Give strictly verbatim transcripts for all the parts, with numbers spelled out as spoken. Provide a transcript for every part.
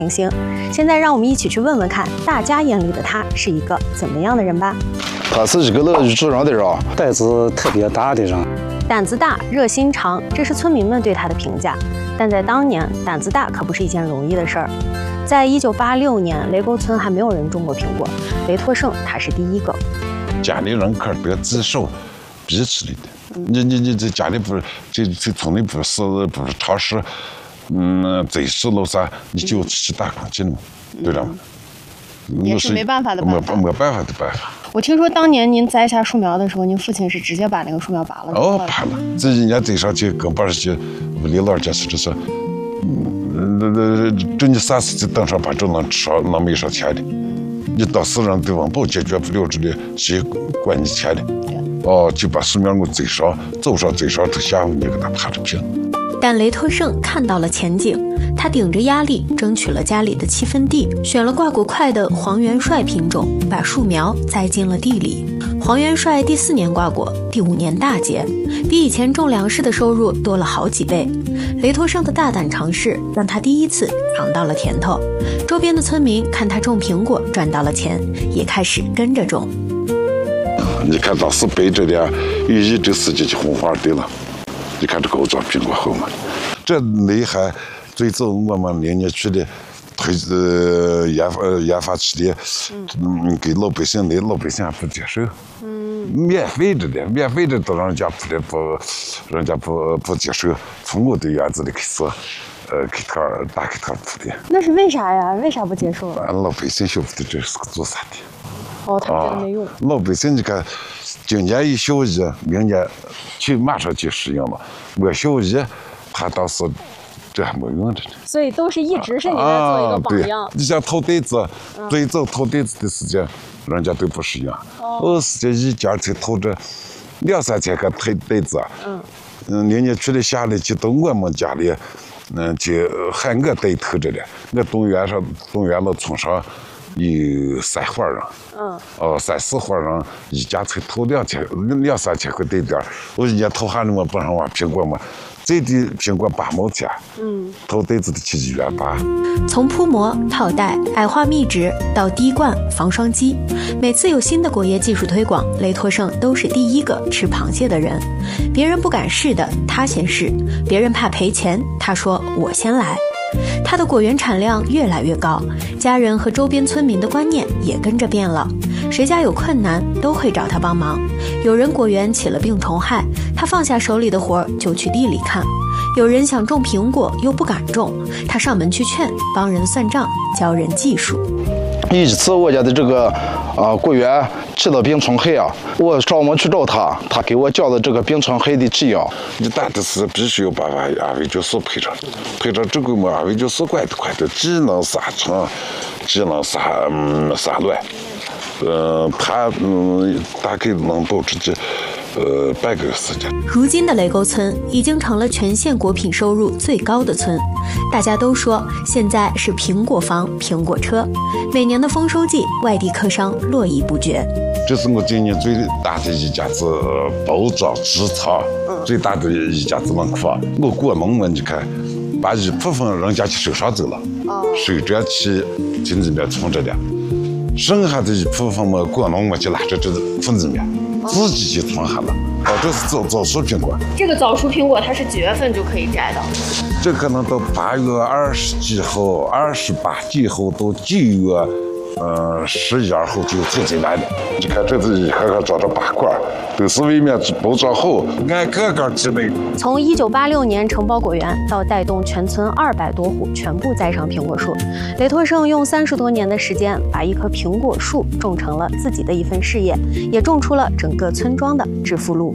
明星。现在让我们一起去问问看，大家眼里的他是一个怎么样的人吧。 他是一个乐于助人的人， 胆子特别大的人。 胆子大，热心肠，这是村民们对他的评价。但在当年，胆子大可不是一件容易的事儿。在一九八六年，雷沟村还没有人种过苹果，雷托胜他是第一个。 家里人可得自受逼出来的。你你你这家里不是这这村里不是不是超市，嗯，这是楼啥，你就去打工去了嘛，对了吗？ 也是没办法的办法， 没没办法的办法。 我听说当年您栽下树苗的时候，您父亲是直接把那个树苗拔了。 哦，拔了。这一年栽上去，跟八十几屋里老家是这是，嗯，那那这你三十岁等上把这能吃上能没上钱的，你到死人对温饱解决不了这里，谁管你钱的？哦，就把树苗我栽上，走上栽上，头下午你给他爬着平。 但雷托胜看到了前景，他顶着压力争取了家里的七分地，选了挂果快的黄元帅品种，把树苗栽进了地里。黄元帅第四年挂果，第五年大结，比以前种粮食的收入多了好几倍。雷托胜的大胆尝试让他第一次尝到了甜头，周边的村民看他种苹果赚到了钱，也开始跟着种。 你看当时背着的有一这司机去红花队了。你看这高装苹果后嘛，这内涵最早我们连年去的推呃研发呃研发起的，嗯，给老百姓的老百姓还不接受，嗯，免费着的，免费着都让人家不的不，人家不不接受，从我的院子里开始，呃，给他打给他铺的。 那是为啥呀？为啥不接受？ 俺老百姓晓不得这是个做啥的。 哦，他们觉得没用。 啊、老百姓你看。今年一小一，明年去马上去适应了。我小一，他当时这还没用着呢。 所以都是一直是你在做一个榜样。 啊、你像套袋子， 嗯、 最早套袋子的时间，人家都不适应。哦。我时间一家才套着两三千个袋袋子。嗯。嗯，人家去了下来就到我们家里，嗯，就喊我带头着的。我动员上动员了村上。有三伙人，嗯，哦，三四伙人，一家才投两千、两三千块袋点我一年投下那么不上往苹果嘛，最低苹果八毛钱，嗯，投袋子的起一元八。 从铺膜、套袋、矮化密植到滴灌、防霜机，每次有新的果业技术推广，雷托胜都是第一个吃螃蟹的人。别人不敢试的，他先试；别人怕赔钱，他说我先来。他的果园产量越来越高，家人和周边村民的观念也跟着变了。谁家有困难都会找他帮忙。有人果园起了病虫害，他放下手里的活就去地里看。有人想种苹果又不敢种，他上门去劝，帮人算账，教人技术。 有一次我家的这个啊、呃、果园起了病虫害啊，我上门去找他，他给我讲的这个病虫害的治疗。 你打的是必须要把阿维菌素配上，配上这个嘛，阿维菌素管的快的，既能杀虫，既能杀嗯杀卵，呃，它嗯大概能保持这。呃，半个时间。 如今的雷沟村已经成了全县果品收入最高的村，大家都说现在是苹果房、苹果车。每年的丰收季，外地客商络绎不绝。 这是我今年最大的一家子包装制造，最大的一家子冷库。我果农们，你看，把一部分人家去手上走了，收着去村里面存着的，剩下的一部分嘛，果农们就拿着这村里面。自己就存下了，哦，这是早早熟苹果。 这个早熟苹果它是几月份就可以摘的？ 这可能到八月二十几号、二十八几号到九月，呃，十一二号就采进来的。你看这是一盒盒装着八块，都是外面包装好，按个个计备。 从一九八六年承包果园到带动全村二百多户全部栽上苹果树，雷托胜用三十多年的时间，把一棵苹果树种成了自己的一份事业，也种出了整个村庄的致富路。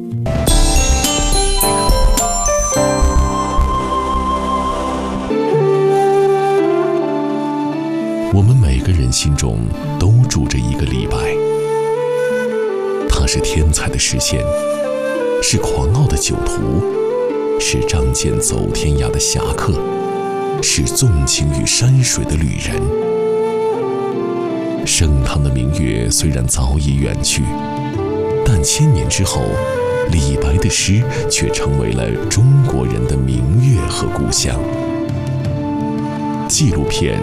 我们每个人心中都住着一个李白，他是天才的实现，是狂傲的酒徒，是仗剑走天涯的侠客，是纵情于山水的旅人。盛唐的明月虽然早已远去，但千年之后，李白的诗却成为了中国人的明月和故乡。 纪录片